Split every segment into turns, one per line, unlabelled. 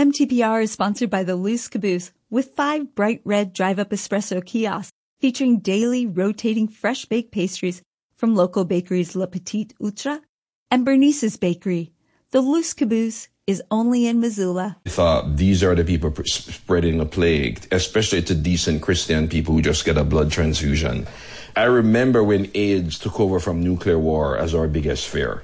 MTPR is sponsored by the Loose Caboose with 5 bright red drive-up espresso kiosks featuring daily rotating fresh baked pastries from local bakeries Le Petit Outre and Bernice's Bakery. The Loose Caboose is only in Missoula.
I thought these are the people spreading the plague, especially to decent Christian people who just get a blood transfusion. I remember when AIDS took over from nuclear war as our biggest fear.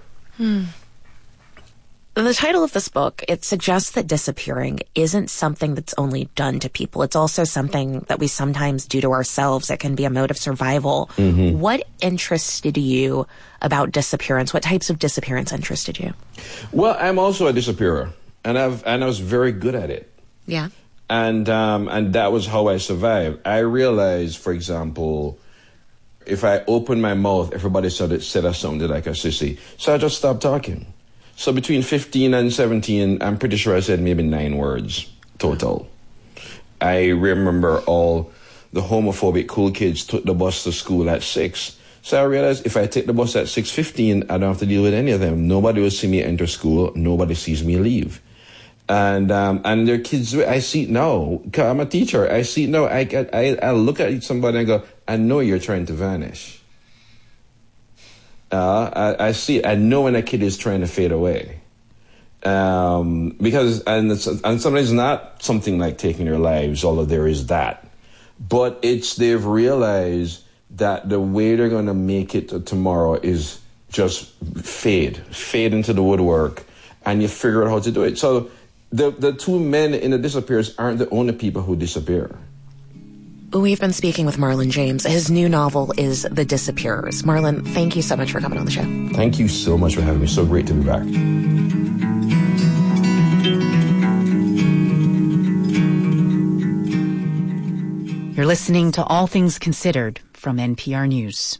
The title of this book, it suggests that disappearing isn't something that's only done to people. It's also something that we sometimes do to ourselves. It can be a mode of survival. Mm-hmm. What interested you about disappearance? What types of disappearance interested you?
Well, I'm also a disappearer, and I was very good at it.
Yeah.
And that was how I survived. I realized, for example, if I opened my mouth, everybody said I sounded like a sissy. So I just stopped talking. So between 15 and 17, I'm pretty sure I said maybe 9 words total. I remember all the homophobic cool kids took the bus to school at 6. So I realized if I take the bus at 6:15, I don't have to deal with any of them. Nobody will see me enter school. Nobody sees me leave. And there are kids, I see it now. I'm a teacher. I see it now. I look at somebody and go, I know you're trying to vanish. I see it. I know when a kid is trying to fade away. Because sometimes it's not something like taking their lives, although there is that. But they've realized that the way they're going to make it to tomorrow is just fade into the woodwork, and you figure out how to do it. So the 2 men in the disappearance aren't the only people who disappear.
We've been speaking with Marlon James. His new novel is The Disappearers. Marlon, thank you so much for coming on the show.
Thank you so much for having me. So great to be back.
You're listening to All Things Considered from NPR News.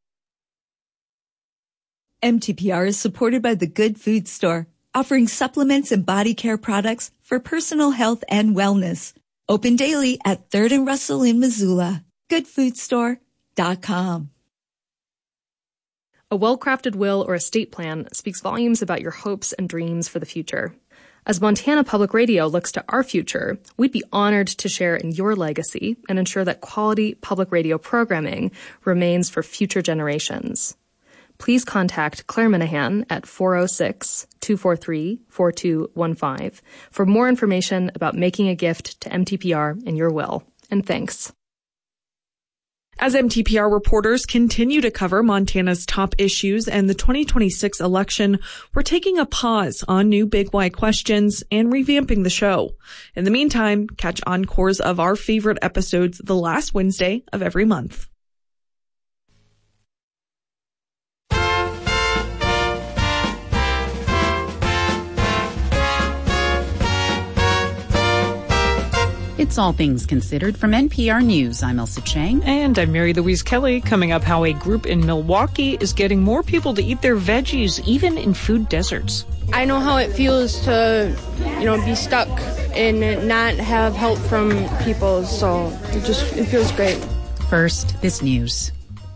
MTPR is supported by The Good Food Store, offering supplements and body care products for personal health and wellness. Open daily at 3rd and Russell in Missoula. GoodFoodStore.com.
A well-crafted will or estate plan speaks volumes about your hopes and dreams for the future. As Montana Public Radio looks to our future, we'd be honored to share in your legacy and ensure that quality public radio programming remains for future generations. Please contact Claire Minahan at 406-243-4215 for more information about making a gift to MTPR in your will. And thanks.
As MTPR reporters continue to cover Montana's top issues and the 2026 election, we're taking a pause on new Big Why questions and revamping the show. In the meantime, catch encores of our favorite episodes the last Wednesday of every month.
It's All Things Considered from NPR News. I'm Elsa Chang.
And I'm Mary Louise Kelly. Coming up, how a group in Milwaukee is getting more people to eat their veggies, even in food deserts.
I know how it feels to, be stuck and not have help from people, so it feels great.
First, this news.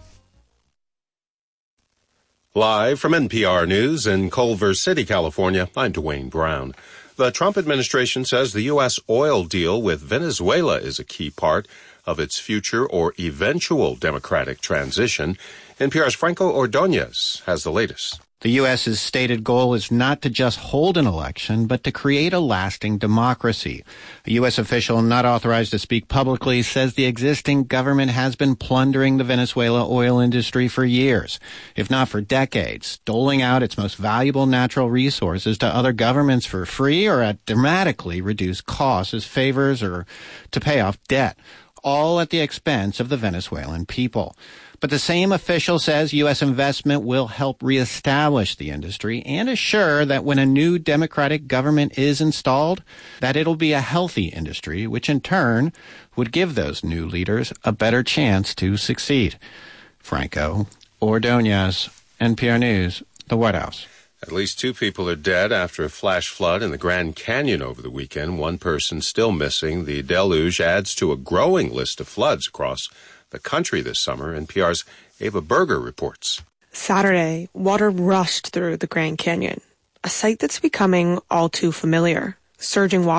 Live from NPR News in Culver City, California, I'm Dwayne Brown. The Trump administration says the U.S. oil deal with Venezuela is a key part of its future or eventual democratic transition. NPR's Franco Ordonez has the latest.
The U.S.'s stated goal is not to just hold an election, but to create a lasting democracy. A U.S. official not authorized to speak publicly says the existing government has been plundering the Venezuela oil industry for years, if not for decades, doling out its most valuable natural resources to other governments for free or at dramatically reduced costs as favors or to pay off debt, all at the expense of the Venezuelan people. But the same official says U.S. investment will help reestablish the industry and assure that when a new democratic government is installed, that it'll be a healthy industry, which in turn would give those new leaders a better chance to succeed. Franco Ordonez, NPR News, the White House.
At least 2 people are dead after a flash flood in the Grand Canyon over the weekend. 1 person still missing. The deluge adds to a growing list of floods across the country this summer. NPR's Ava Berger reports.
Saturday, water rushed through the Grand Canyon, a sight that's becoming all too familiar. Surging water